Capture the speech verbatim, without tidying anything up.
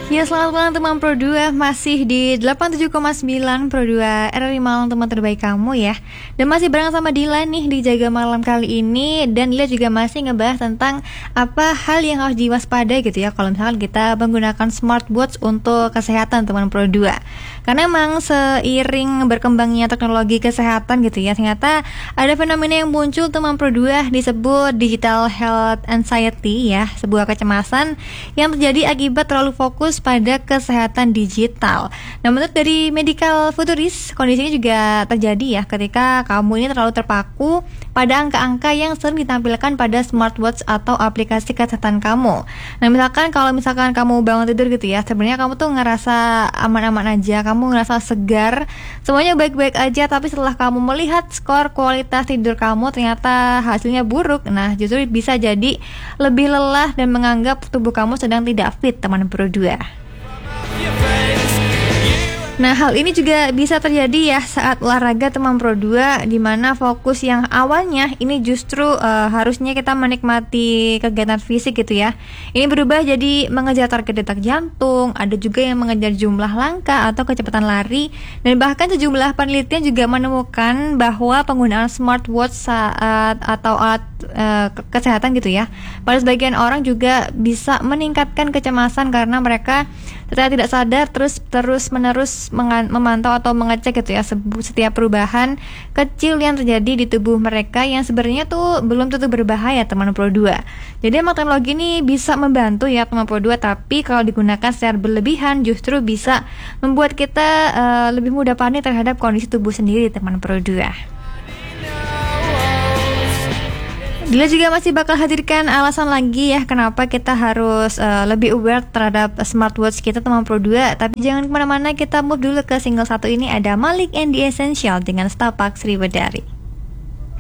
Ya, selamat malam teman Pro dua. Masih di delapan puluh tujuh koma sembilan Pro dua R R I Malang, teman terbaik kamu ya. Dan masih bareng sama Dila nih di Jaga Malam kali ini. Dan Dila juga masih ngebahas tentang apa hal yang harus diwaspadai gitu ya kalau misalkan kita menggunakan smartwatch untuk kesehatan teman Pro dua. Karena emang seiring berkembangnya teknologi kesehatan gitu ya, ternyata ada fenomena yang muncul teman Pro dua disebut digital health anxiety ya, sebuah kecemasan yang terjadi akibat terlalu fokus pada kesehatan digital. Nah, menurut dari medical futurist, kondisi ini juga terjadi ya ketika kamu ini terlalu terpaku pada angka-angka yang sering ditampilkan pada smartwatch atau aplikasi kesehatan kamu. Nah, misalkan kalau misalkan kamu bangun tidur gitu ya, sebenarnya kamu tuh ngerasa aman-aman aja, kamu ngerasa segar, semuanya baik-baik aja, tapi setelah kamu melihat skor kualitas tidur kamu ternyata hasilnya buruk. Nah, justru bisa jadi lebih lelah dan menganggap tubuh kamu sedang tidak fit teman Pro dua. Nah, hal ini juga bisa terjadi ya saat olahraga teman Pro dua, di mana fokus yang awalnya ini justru uh, harusnya kita menikmati kegiatan fisik gitu ya. Ini berubah jadi mengejar target detak jantung, ada juga yang mengejar jumlah langkah atau kecepatan lari, dan bahkan sejumlah penelitian juga menemukan bahwa penggunaan smartwatch saat atau alat uh, kesehatan gitu ya, pada sebagian orang juga bisa meningkatkan kecemasan karena mereka ternyata tidak sadar terus terus menerus mengan- memantau atau mengecek gitu ya setiap perubahan kecil yang terjadi di tubuh mereka yang sebenarnya tuh belum tentu berbahaya teman Pro dua. Jadi emang teknologi ini bisa membantu ya teman Pro dua, tapi kalau digunakan secara berlebihan justru bisa membuat kita uh, lebih mudah panik terhadap kondisi tubuh sendiri teman Pro dua. Dila juga masih bakal hadirkan alasan lagi ya kenapa kita harus uh, lebih aware terhadap smartwatch kita teman Pro dua. Tapi jangan kemana-mana, kita move dulu ke single satu ini, ada Malik and the Essential dengan Setapak Sriwedari.